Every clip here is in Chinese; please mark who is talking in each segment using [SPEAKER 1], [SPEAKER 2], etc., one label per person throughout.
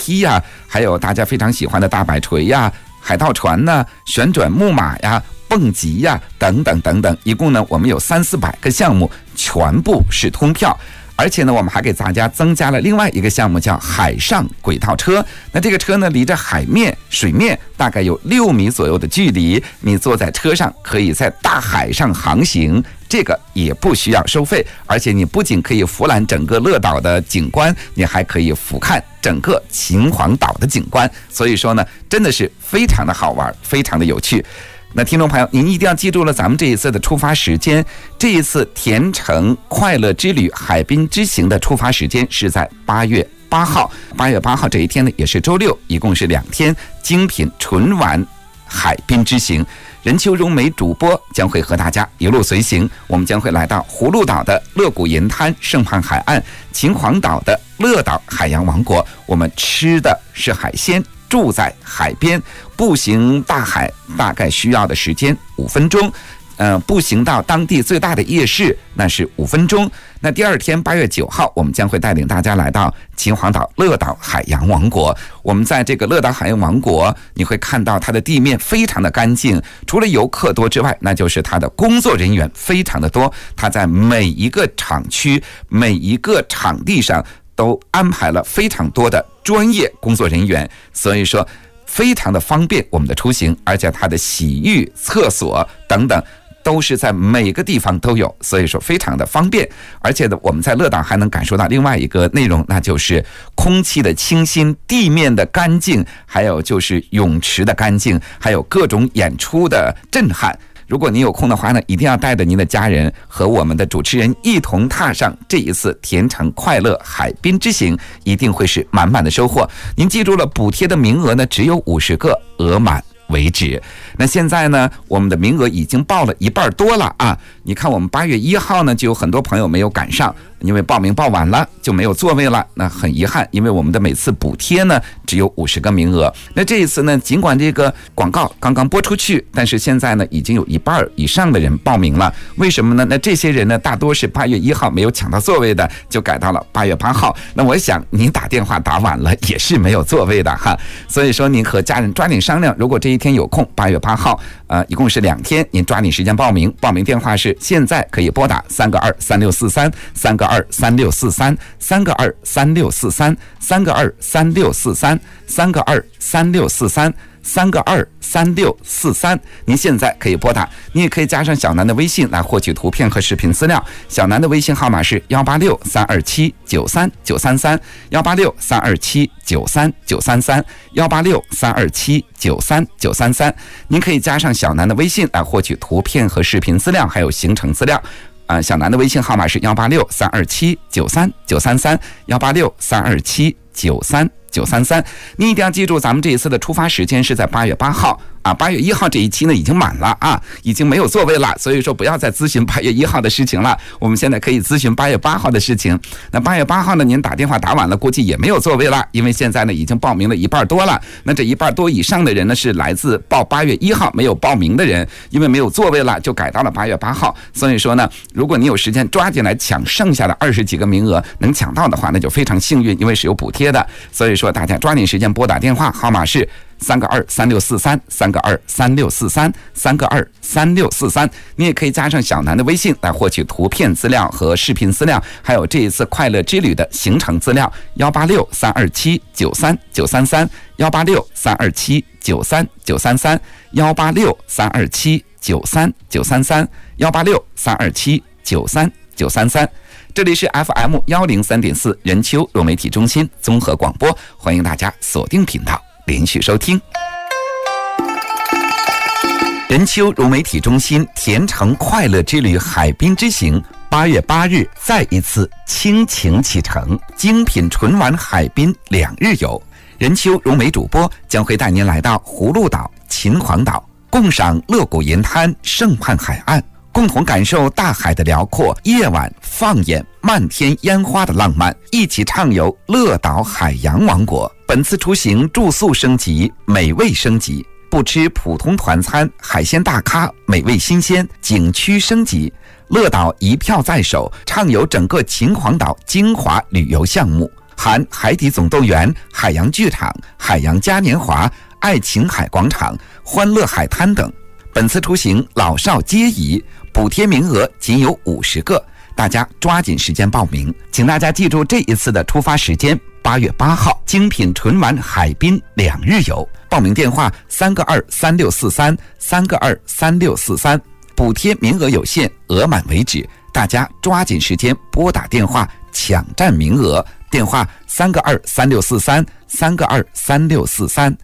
[SPEAKER 1] 梯呀，还有大家非常喜欢的大摆锤呀、海盗船呐、旋转木马呀、蹦极呀等等等等，一共呢我们有300-400个项目，全部是通票。而且呢，我们还给大家增加了另外一个项目，叫海上轨道车。那这个车呢，离着水面大概有6米左右的距离，你坐在车上可以在大海上航行，这个也不需要收费。而且你不仅可以俯览整个乐岛的景观，你还可以俯瞰整个秦皇岛的景观。所以说呢，真的是非常的好玩，非常的有趣。那听众朋友，您一定要记住了咱们这一次的出发时间。这一次甜橙快乐之旅海滨之行的出发时间是在8月8号。8月8号这一天呢，也是周六，一共是2天，精品纯玩海滨之行。任秋荣美主播将会和大家一路随行，我们将会来到葫芦岛的乐谷银滩盛汉海岸，秦皇岛的乐岛海洋王国。我们吃的是海鲜，住在海边，步行大海大概需要的时间5分钟，步行到当地最大的夜市那是5分钟。那第二天8月9号，我们将会带领大家来到秦皇岛乐岛海洋王国。我们在这个乐岛海洋王国，你会看到它的地面非常的干净，除了游客多之外，那就是它的工作人员非常的多。它在每一个厂区、每一个场地上都安排了非常多的专业工作人员，所以说非常的方便我们的出行。而且它的洗浴、厕所等等都是在每个地方都有，所以说非常的方便。而且呢，我们在乐岛还能感受到另外一个内容，那就是空气的清新、地面的干净，还有就是泳池的干净，还有各种演出的震撼。如果您有空的话呢，一定要带着您的家人和我们的主持人一同踏上这一次甜橙快乐海滨之行，一定会是满满的收获。您记住了，补贴的名额呢只有50个，额满为止。那现在呢，我们的名额已经报了1半多了啊！你看，我们8月1号呢，就有很多朋友没有赶上，因为报名报晚了就没有座位了。那很遗憾，因为我们的每次补贴呢只有50个名额。那这一次呢，尽管这个广告刚刚播出去，但是现在呢已经有1半以上的人报名了。为什么呢？那这些人呢，大多是8月1号没有抢到座位的，就改到了8月8号。那我想您打电话打晚了也是没有座位的哈。所以说您和家人抓紧商量，如果这一天有空，8月8号，一共是2天，您抓紧时间报名。报名电话是现在可以拨打3个23643，3个23643，3个23643，3个23643，3个23643，您现在可以拨打。你也可以加上小南的微信来获取图片和视频资料。小南的微信号码是186-327-93933，186-327-93933，186-327-93933。您可以加上小南的微信来获取图片和视频资料，还有行程资料。小南的微信号码是186-327-93933，186-327-93933。你一定要记住，咱们这一次的出发时间是在8月8号啊，8月1号这一期呢已经满了啊，已经没有座位了，所以说不要再咨询8月1号的事情了，我们现在可以咨询8月8号的事情。那8月8号呢，您打电话打晚了，估计也没有座位了，因为现在呢已经报名了1半多了。那这1半多以上的人呢，是来自报8月1号没有报名的人，因为没有座位了，就改到了8月8号。所以说呢，如果你有时间抓紧来抢剩下的20几个名额，能抢到的话，那就非常幸运，因为是有补贴的。所以说大家抓紧时间拨打电话，号码是3个23643，3个23643，3个23643。你也可以加上小南的微信来获取图片资料和视频资料，还有这一次快乐之旅的行程资料。186-327-93933，186-327-93933，186-327-93933。这里是 FM103.4 人丘融媒体中心综合广播，欢迎大家锁定频道连续收听。人丘融媒体中心甜橙快乐之旅海滨之行8月8日再一次倾情启程，精品纯玩海滨2日游。人丘融媒主播将会带您来到葫芦岛、秦皇岛，共赏乐谷银滩盛汉海岸，共同感受大海的辽阔，夜晚放眼漫天烟花的浪漫，一起畅游乐岛海洋王国。本次出行住宿升级，美味升级，不吃普通团餐，海鲜大咖，美味新鲜，景区升级。乐岛一票在手，畅游整个秦皇岛精华旅游项目。 含海底总动员、海洋剧场、海洋嘉年华、爱琴海广场、欢乐海滩等。本次出行老少皆宜，补贴名额仅有50个，大家抓紧时间报名。请大家记住这一次的出发时间，8月8号，精品纯玩海滨2日游。报名电话3个23643 3个23643，补贴名额有限，额满为止，大家抓紧时间拨打电话抢占名额。电话3个23643 3个23643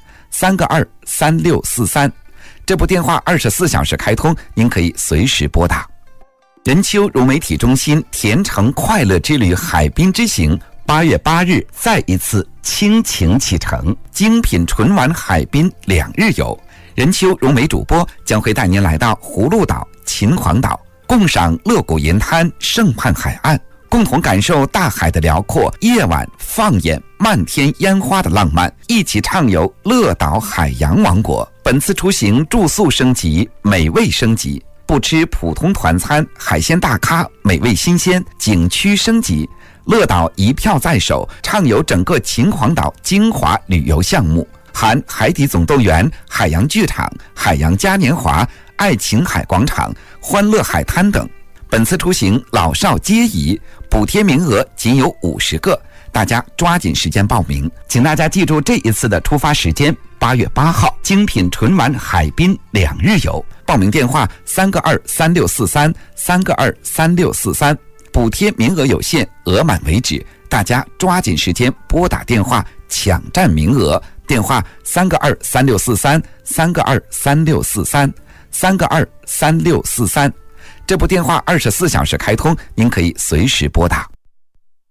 [SPEAKER 1] 3个23643。这部电话24小时开通，您可以随时拨打。任丘融媒体中心甜橙快乐之旅海滨之行8月8日再一次倾情启程，精品纯玩海滨2日游。任丘融媒主播将会带您来到葫芦岛、秦皇岛，共赏乐谷银滩、盛畔海岸，共同感受大海的辽阔，夜晚放眼漫天烟花的浪漫，一起畅游乐岛海洋王国。本次出行住宿升级，美味升级，不吃普通团餐，海鲜大咖，美味新鲜，景区升级。乐岛一票在手，畅游整个秦皇岛精华旅游项目，含海底总动员、海洋剧场、海洋嘉年华、爱琴海广场、欢乐海滩等。本次出行老少皆宜，补贴名额仅有50个，大家抓紧时间报名。请大家记住这一次的出发时间，8月8号，精品纯玩海滨2日游。报名电话3个23643 3个23643，补贴名额有限，额满为止，大家抓紧时间拨打电话抢占名额。电话3个23643 3个23643 3个23643。这部电话24小时开通，您可以随时拨打。